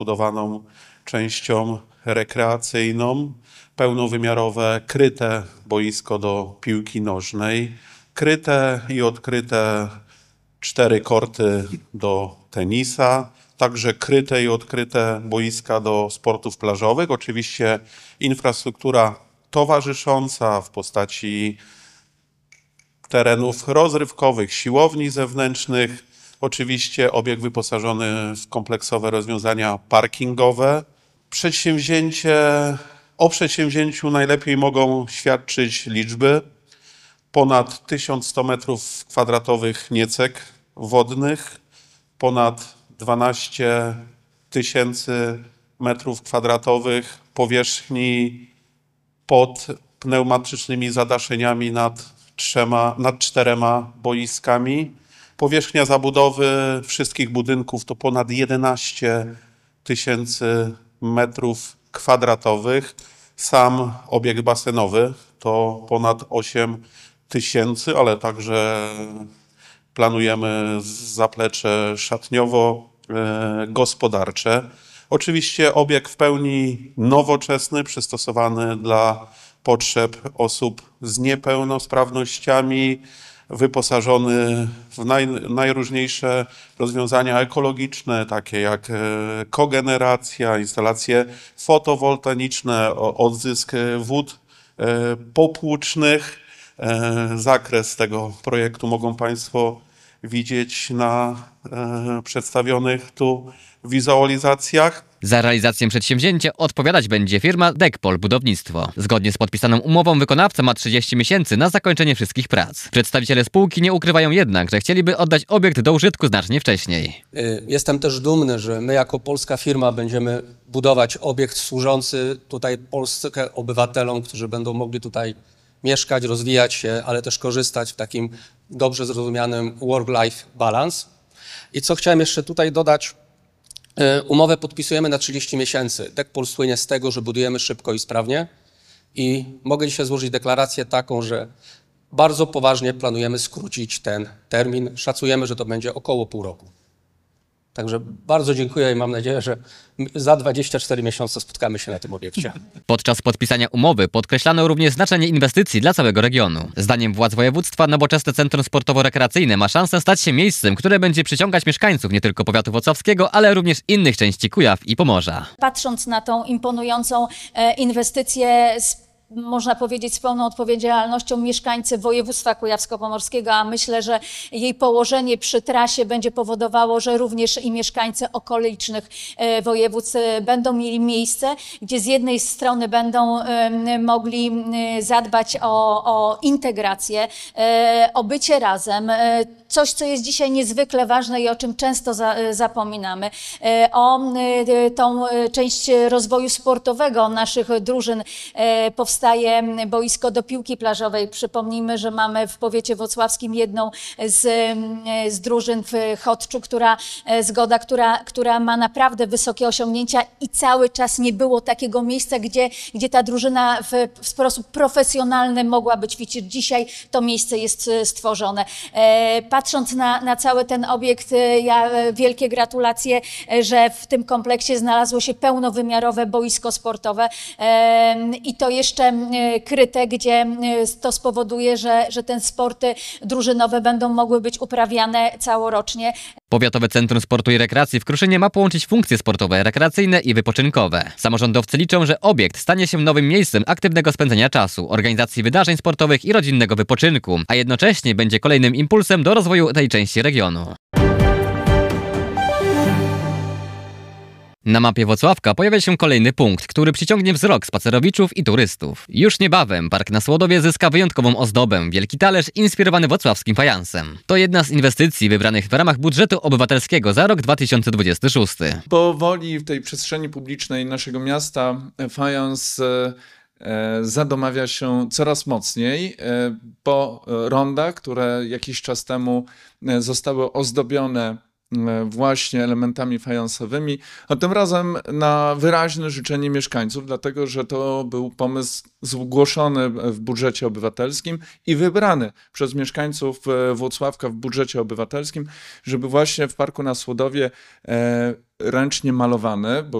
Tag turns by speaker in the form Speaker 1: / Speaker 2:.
Speaker 1: budowaną częścią rekreacyjną, pełnowymiarowe, kryte boisko do piłki nożnej, kryte i odkryte 4 korty do tenisa, także kryte i odkryte boiska do sportów plażowych. Oczywiście infrastruktura towarzysząca w postaci terenów rozrywkowych, siłowni zewnętrznych, oczywiście obiekt wyposażony w kompleksowe rozwiązania parkingowe. O przedsięwzięciu najlepiej mogą świadczyć liczby. Ponad 1100 m² niecek wodnych, ponad 12 000 m² powierzchni pod pneumatycznymi zadaszeniami nad 4 boiskami. Powierzchnia zabudowy wszystkich budynków to ponad 11 000 m². Sam obiekt basenowy to ponad 8 000, ale także planujemy zaplecze szatniowo-gospodarcze. Oczywiście obiekt w pełni nowoczesny, przystosowany dla potrzeb osób z niepełnosprawnościami, wyposażony w najróżniejsze rozwiązania ekologiczne, takie jak kogeneracja, instalacje fotowoltaiczne, odzysk wód popłucznych. Zakres tego projektu mogą Państwo widzieć na przedstawionych tu wizualizacjach.
Speaker 2: Za realizację przedsięwzięcia odpowiadać będzie firma Dekpol Budownictwo. Zgodnie z podpisaną umową wykonawca ma 30 miesięcy na zakończenie wszystkich prac. Przedstawiciele spółki nie ukrywają jednak, że chcieliby oddać obiekt do użytku znacznie wcześniej.
Speaker 3: Jestem też dumny, że my jako polska firma będziemy budować obiekt służący tutaj polskim obywatelom, którzy będą mogli tutaj mieszkać, rozwijać się, ale też korzystać w takim dobrze zrozumianym work-life balance. I co chciałem jeszcze tutaj dodać, umowę podpisujemy na 30 miesięcy. Dekpol słynie z tego, że budujemy szybko i sprawnie i mogę dzisiaj złożyć deklarację taką, że bardzo poważnie planujemy skrócić ten termin. Szacujemy, że to będzie około pół roku. Także bardzo dziękuję i mam nadzieję, że za 24 miesiące spotkamy się na tym obiekcie.
Speaker 2: Podczas podpisania umowy podkreślano również znaczenie inwestycji dla całego regionu. Zdaniem władz województwa nowoczesne centrum sportowo-rekreacyjne ma szansę stać się miejscem, które będzie przyciągać mieszkańców nie tylko powiatu włocławskiego, ale również innych części Kujaw i Pomorza.
Speaker 4: Patrząc na tą imponującą inwestycję, można powiedzieć z pełną odpowiedzialnością mieszkańcy województwa kujawsko-pomorskiego, a myślę, że jej położenie przy trasie będzie powodowało, że również i mieszkańcy okolicznych województw będą mieli miejsce, gdzie z jednej strony będą mogli zadbać o integrację, o bycie razem, coś, co jest dzisiaj niezwykle ważne i o czym często zapominamy, o tą część rozwoju sportowego naszych drużyn. Powstaje boisko do piłki plażowej. Przypomnijmy, że mamy w powiecie włocławskim jedną z drużyn w Chodczu, która ma naprawdę wysokie osiągnięcia i cały czas nie było takiego miejsca, gdzie ta drużyna w sposób profesjonalny mogłaby ćwiczyć. Dzisiaj to miejsce jest stworzone. Patrząc na cały ten obiekt, ja wielkie gratulacje, że w tym kompleksie znalazło się pełnowymiarowe boisko sportowe i to jeszcze kryte, gdzie to spowoduje, że te sporty drużynowe będą mogły być uprawiane całorocznie.
Speaker 2: Powiatowe Centrum Sportu i Rekreacji w Kruszynie ma połączyć funkcje sportowe, rekreacyjne i wypoczynkowe. Samorządowcy liczą, że obiekt stanie się nowym miejscem aktywnego spędzania czasu, organizacji wydarzeń sportowych i rodzinnego wypoczynku, a jednocześnie będzie kolejnym impulsem do rozwoju tej części regionu. Na mapie Włocławka pojawia się kolejny punkt, który przyciągnie wzrok spacerowiczów i turystów. Już niebawem Park na Słodowie zyska wyjątkową ozdobę, wielki talerz inspirowany włocławskim fajansem. To jedna z inwestycji wybranych w ramach budżetu obywatelskiego za rok 2026.
Speaker 5: Powoli w tej przestrzeni publicznej naszego miasta fajans zadomawia się coraz mocniej, bo ronda, które jakiś czas temu zostały ozdobione właśnie elementami fajansowymi, a tym razem na wyraźne życzenie mieszkańców, dlatego że to był pomysł zgłoszony w budżecie obywatelskim i wybrany przez mieszkańców Włocławka w budżecie obywatelskim, żeby właśnie w Parku na Słodowie ręcznie malowane, bo